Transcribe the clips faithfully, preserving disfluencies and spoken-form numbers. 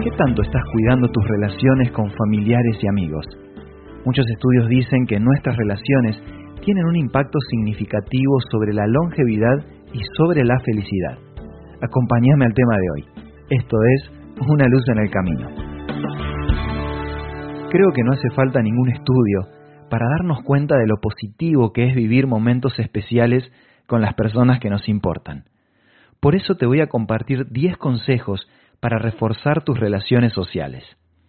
¿qué tanto estás cuidando tus relaciones con familiares y amigos? Muchos estudios dicen que nuestras relaciones tienen un impacto significativo sobre la longevidad y sobre la felicidad. Acompáñame al tema de hoy. Esto es Una luz en el camino. Creo que no hace falta ningún estudio para darnos cuenta de lo positivo que es vivir momentos especiales con las personas que nos importan. Por eso te voy a compartir diez consejos para reforzar tus relaciones sociales.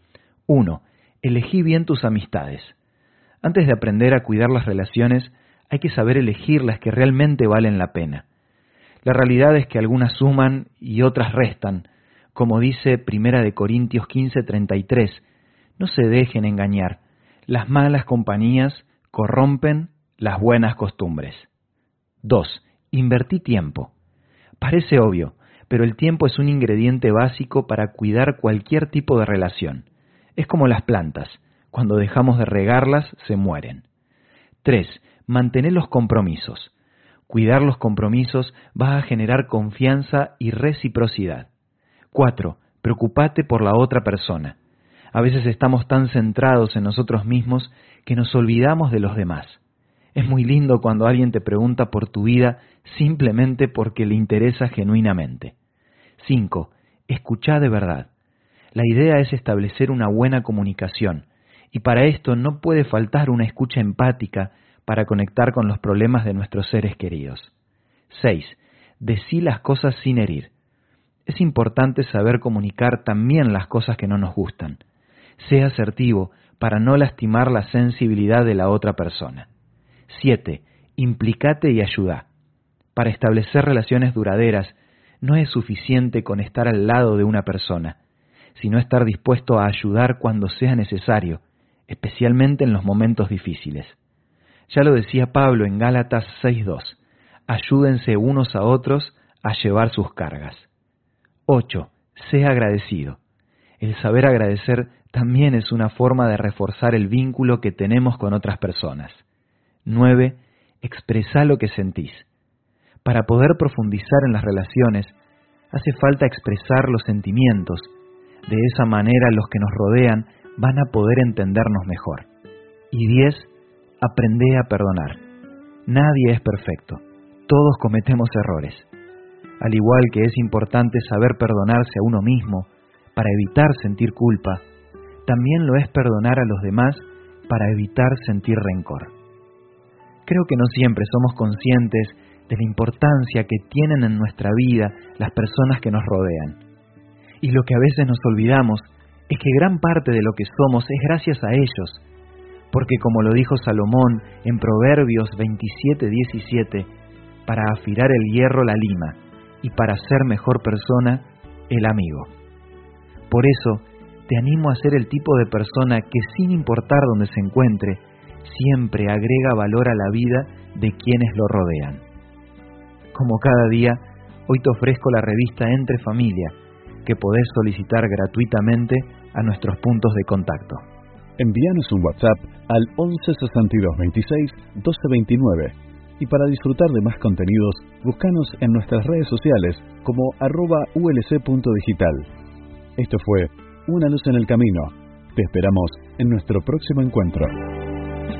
uno. Elegí bien tus amistades. Antes de aprender a cuidar las relaciones, hay que saber elegir las que realmente valen la pena. La realidad es que algunas suman y otras restan. Como dice Primera de Corintios quince treinta y tres, no se dejen engañar. Las malas compañías corrompen las buenas costumbres. dos. Invertí tiempo. Parece obvio, pero el tiempo es un ingrediente básico para cuidar cualquier tipo de relación. Es como las plantas. Cuando dejamos de regarlas, se mueren. tres. Mantener los compromisos. Cuidar los compromisos va a generar confianza y reciprocidad. cuatro. Preocupate por la otra persona. A veces estamos tan centrados en nosotros mismos que nos olvidamos de los demás. Es muy lindo cuando alguien te pregunta por tu vida simplemente porque le interesa genuinamente. cinco. Escuchá de verdad. La idea es establecer una buena comunicación, y para esto no puede faltar una escucha empática para conectar con los problemas de nuestros seres queridos. seis. Decí las cosas sin herir. Es importante saber comunicar también las cosas que no nos gustan. Sé asertivo para no lastimar la sensibilidad de la otra persona. siete. Implicate y ayudá. Para establecer relaciones duraderas, no es suficiente con estar al lado de una persona, sino estar dispuesto a ayudar cuando sea necesario, especialmente en los momentos difíciles. Ya lo decía Pablo en Gálatas seis dos, ayúdense unos a otros a llevar sus cargas. ocho. Sé agradecido. El saber agradecer también es una forma de reforzar el vínculo que tenemos con otras personas. nueve. Expresá lo que sentís. Para poder profundizar en las relaciones, hace falta expresar los sentimientos. De esa manera los que nos rodean van a poder entendernos mejor. Y diez. Aprende a perdonar. Nadie es perfecto. Todos cometemos errores. Al igual que es importante saber perdonarse a uno mismo para evitar sentir culpa, también lo es perdonar a los demás para evitar sentir rencor. Creo que no siempre somos conscientes de la importancia que tienen en nuestra vida las personas que nos rodean. Y lo que a veces nos olvidamos es que gran parte de lo que somos es gracias a ellos, porque como lo dijo Salomón en Proverbios veintisiete diecisiete, para afilar el hierro la lima, y para ser mejor persona, el amigo. Por eso, te animo a ser el tipo de persona que sin importar dónde se encuentre, siempre agrega valor a la vida de quienes lo rodean. Como cada día, hoy te ofrezco la revista Entre Familia, que podés solicitar gratuitamente a nuestros puntos de contacto. Envíanos un WhatsApp al once sesenta y dos veintiséis doce veintinueve y para disfrutar de más contenidos, búscanos en nuestras redes sociales como arroba ulc punto digital. Esto fue Una luz en el camino. Te esperamos en nuestro próximo encuentro.